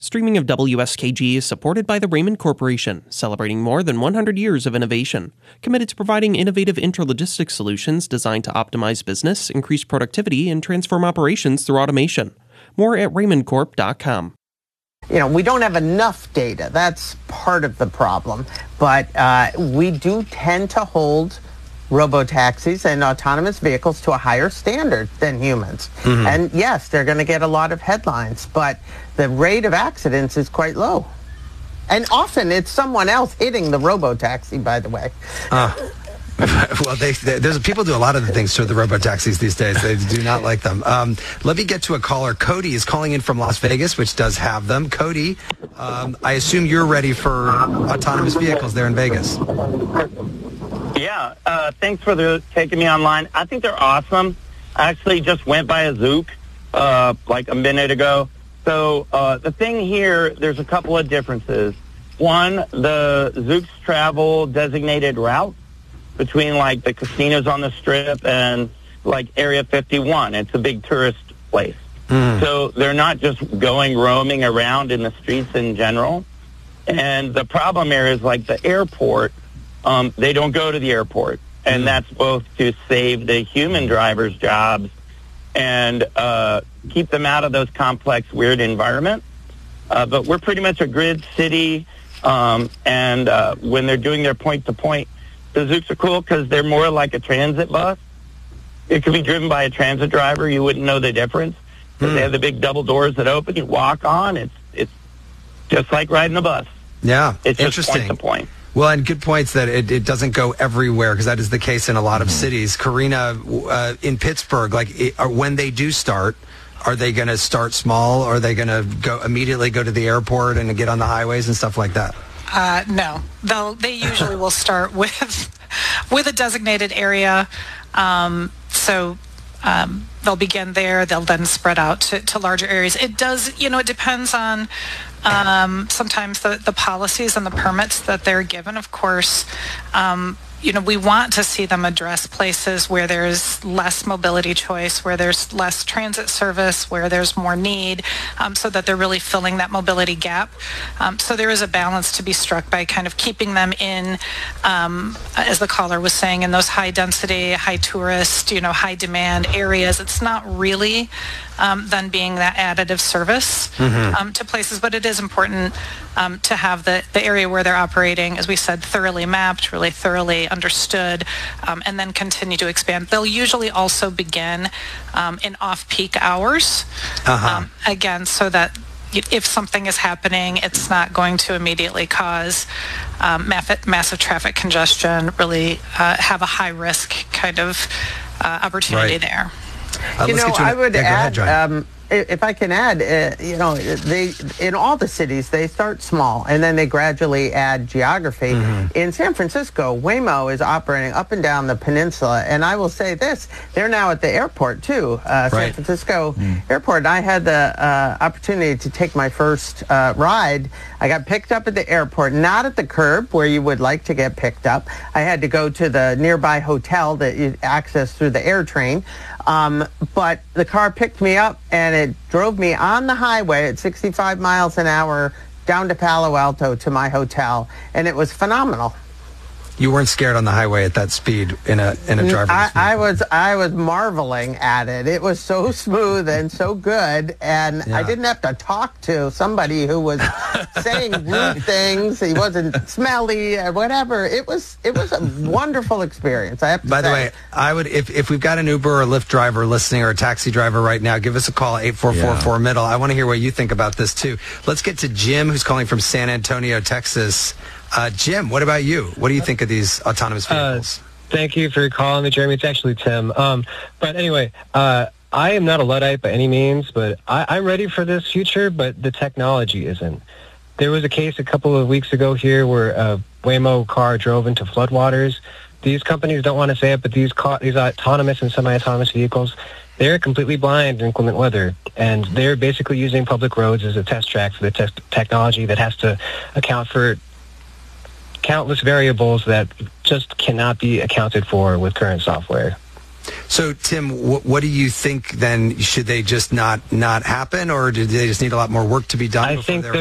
Streaming of WSKG is supported by the Raymond Corporation, celebrating more than 100 years of innovation, committed to providing innovative intralogistics solutions designed to optimize business, increase productivity, and transform operations through automation. More at raymondcorp.com. We don't have enough data. That's part of the problem. But we do tend to hold robotaxis and autonomous vehicles to a higher standard than humans. Mm-hmm. And yes, they're going to get a lot of headlines, but the rate of accidents is quite low. And often it's someone else hitting the robotaxi, by the way. Well, there's people do a lot of the things to the robotaxis these days. They do not like them. Let me get to a caller. Cody is calling in from Las Vegas, which does have them. Cody, I assume you're ready for autonomous vehicles there in Vegas. Yeah, thanks for taking me online. I think they're awesome. I actually just went by a Zoox like a minute ago. So the thing here, there's a couple of differences. One, the Zoox travel designated route between like the casinos on the Strip and like Area 51. It's a big tourist place. So they're not just roaming around in the streets in general. And the problem here is like the airport, they don't go to the airport. And that's both to save the human drivers' jobs and keep them out of those complex, weird environments. But we're pretty much a grid city, and when they're doing their point-to-point, the Zoox are cool because they're more like a transit bus. It could be driven by a transit driver. You wouldn't know the difference. They have the big double doors that open. You walk on. It's just like riding a bus. Yeah, it's interesting. Just point to point. Well, and good points that it doesn't go everywhere, because that is the case in a lot of cities. Karina, in Pittsburgh, when they do start, are they going to start small? Or are they going to immediately go to the airport and get on the highways and stuff like that? No. They usually will start with a designated area. So they'll begin there. They'll then spread out to larger areas. It does, it depends on sometimes the policies and the permits that they're given. Of course, we want to see them address places where there's less mobility choice, where there's less transit service, where there's more need, so that they're really filling that mobility gap. So there is a balance to be struck by kind of keeping them in, as the caller was saying, in those high density, high tourist, high demand areas. It's not really then being that additive service to places, but it is important to have the area where they're operating, as we said, thoroughly mapped, really thoroughly understood, and then continue to expand. They'll usually also begin in off-peak hours, again, so that if something is happening, it's not going to immediately cause massive traffic congestion, really have a high-risk kind of opportunity there. I would add, if I can add, they in all the cities, they start small and then they gradually add geography. In San Francisco, Waymo is operating up and down the peninsula, and I will say this, they're now at the airport too, San Francisco Airport. I had the opportunity to take my first ride. I got picked up at the airport, not at the curb where you would like to get picked up. I had to go to the nearby hotel that you access through the air train. But the car picked me up and it drove me on the highway at 65 miles an hour down to Palo Alto to my hotel, and it was phenomenal. You weren't scared on the highway at that speed in a driverless vehicle? I was marveling at it. It was so smooth and so good, and I didn't have to talk to somebody who was saying rude things. He wasn't smelly or whatever. It was a wonderful experience, I have to say. By the way, I would if we've got an Uber or Lyft driver listening or a taxi driver right now, give us a call, 844-4MIDDLE. I want to hear what you think about this too. Let's get to Jim, who's calling from San Antonio, Texas. Jim, what about you? What do you think of these autonomous vehicles? Thank you for calling me, Jeremy. It's actually Tim. But anyway, I am not a Luddite by any means, but I'm ready for this future, but the technology isn't. There was a case a couple of weeks ago here where a Waymo car drove into floodwaters. These companies don't want to say it, but these autonomous and semi-autonomous vehicles, they're completely blind in inclement weather, and they're basically using public roads as a test track for the technology that has to account for countless variables that just cannot be accounted for with current software. So, Tim, what do you think then? Should they just not happen, or do they just need a lot more work to be done? I think